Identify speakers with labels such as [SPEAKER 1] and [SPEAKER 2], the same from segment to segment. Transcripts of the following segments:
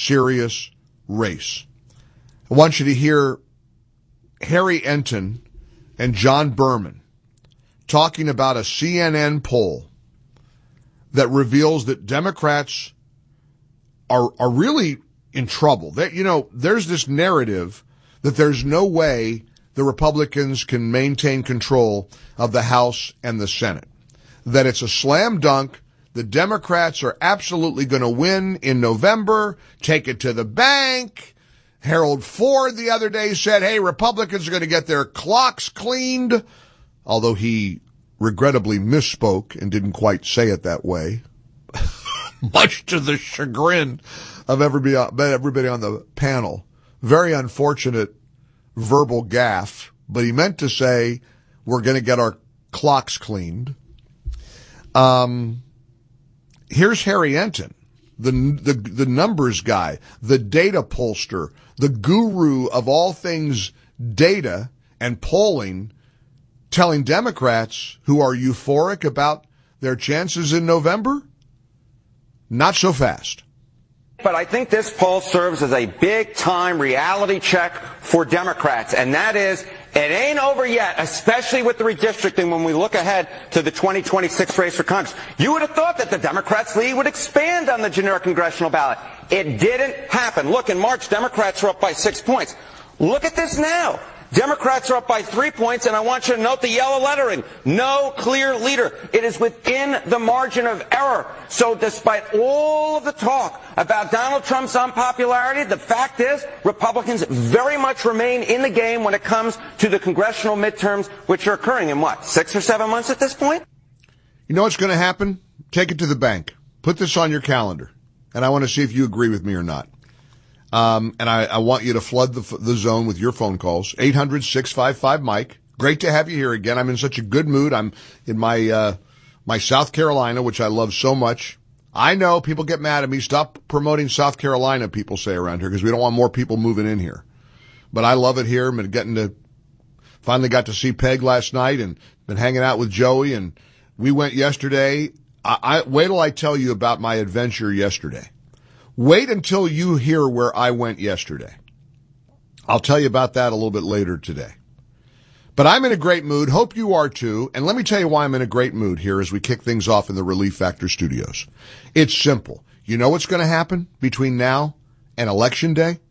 [SPEAKER 1] serious race. I want you to hear Harry Enton and John Berman talking about a CNN poll that reveals that Democrats are really in trouble. That, there's this narrative that there's no way the Republicans can maintain control of the House and the Senate. That it's a slam dunk. The Democrats are absolutely going to win in November, take it to the bank. Harold Ford the other day said, hey, Republicans are going to get their clocks cleaned, although he regrettably misspoke and didn't quite say it that way, much to the chagrin of everybody on the panel. Very unfortunate verbal gaffe, but he meant to say we're going to get our clocks cleaned. Here's Harry Enton, the numbers guy, the data pollster, the guru of all things data and polling, telling Democrats who are euphoric about their chances in November, not so fast.
[SPEAKER 2] But I think this poll serves as a big-time reality check for Democrats, and that is, it ain't over yet, especially with the redistricting when we look ahead to the 2026 race for Congress. You would have thought that the Democrats' lead would expand on the generic congressional ballot. It didn't happen. Look, in March, Democrats were up by 6 points. Look at this now. Democrats are up by 3 points, and I want you to note the yellow lettering. No clear leader. It is within the margin of error. So despite all of the talk about Donald Trump's unpopularity, the fact is Republicans very much remain in the game when it comes to the congressional midterms, which are occurring in, 6 or 7 months at this point?
[SPEAKER 1] You know what's going to happen? Take it to the bank. Put this on your calendar, and I want to see if you agree with me or not. And I want you to flood the zone with your phone calls. 800-655-Mike. Great to have you here again. I'm in such a good mood. I'm in my South Carolina, which I love so much. I know people get mad at me. Stop promoting South Carolina, people say around here, because we don't want more people moving in here. But I love it here. I'm finally got to see Peg last night and been hanging out with Joey, and we went yesterday. Wait till I tell you about my adventure yesterday. Wait until you hear where I went yesterday. I'll tell you about that a little bit later today. But I'm in a great mood. Hope you are too. And let me tell you why I'm in a great mood here as we kick things off in the Relief Factor studios. It's simple. You know what's going to happen between now and Election Day?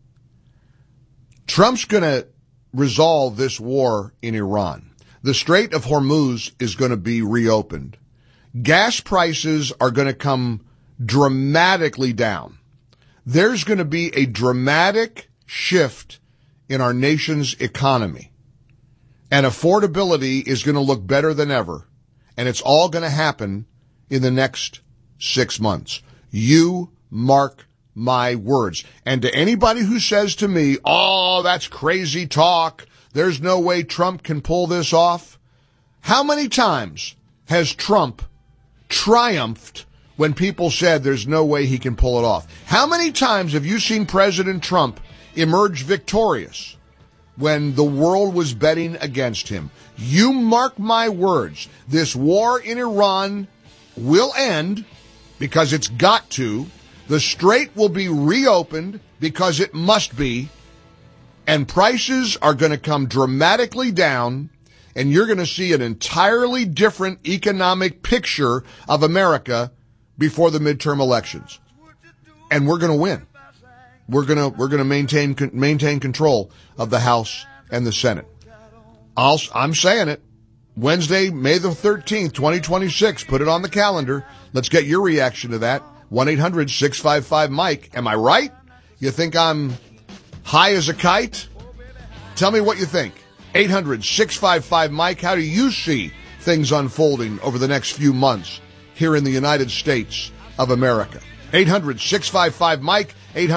[SPEAKER 1] Trump's going to resolve this war in Iran. The Strait of Hormuz is going to be reopened. Gas prices are going to come dramatically down. There's going to be a dramatic shift in our nation's economy. And affordability is going to look better than ever. And it's all going to happen in the next 6 months. You mark my words. And to anybody who says to me, oh, that's crazy talk, there's no way Trump can pull this off. How many times has Trump triumphed when people said there's no way he can pull it off? How many times have you seen President Trump emerge victorious when the world was betting against him? You mark my words, this war in Iran will end because it's got to. The strait will be reopened because it must be. And prices are going to come dramatically down, and you're going to see an entirely different economic picture of America before the midterm elections. And we're going to win. We're going to maintain control of the House and the Senate. I'm saying it. Wednesday, May the 13th, 2026. Put it on the calendar. Let's get your reaction to that. 1-800-655-Mike. Am I right? You think I'm high as a kite? Tell me what you think. 800-655-Mike. How do you see things unfolding over the next few months here in the United States of America? 800-655-Mike,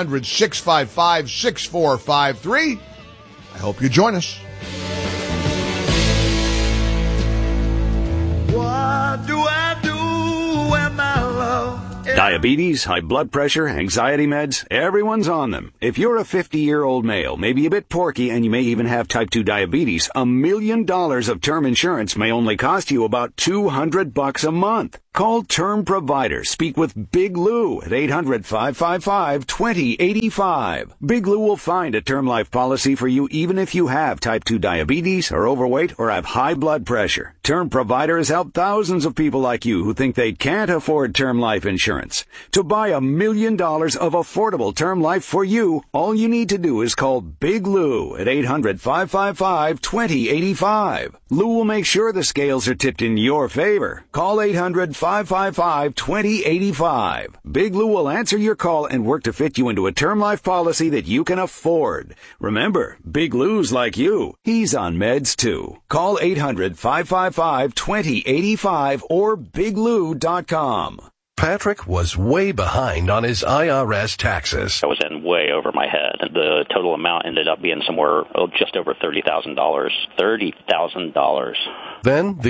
[SPEAKER 1] 800-655-6453. I hope you join us.
[SPEAKER 3] What do I do when my love...
[SPEAKER 4] Diabetes, high blood pressure, anxiety meds, everyone's on them. If you're a 50-year-old male, maybe a bit porky, and you may even have type 2 diabetes, $1 million of term insurance may only cost you about $200 a month. Call Term Provider. Speak with Big Lou at 800-555-2085. Big Lou will find a term life policy for you even if you have type 2 diabetes, are overweight, or have high blood pressure. Term Provider has helped thousands of people like you who think they can't afford term life insurance. To buy $1 million of affordable term life for you, all you need to do is call Big Lou at 800-555-2085. Lou will make sure the scales are tipped in your favor. Call 800-555-2085. Big Lou will answer your call and work to fit you into a term life policy that you can afford. Remember, Big Lou's like you. He's on meds too. Call 800-555-2085 or biglou.com.
[SPEAKER 5] Patrick was way behind on his IRS taxes.
[SPEAKER 6] I was in way over my head. The total amount ended up being somewhere just over $30,000. $30,000.
[SPEAKER 5] Then the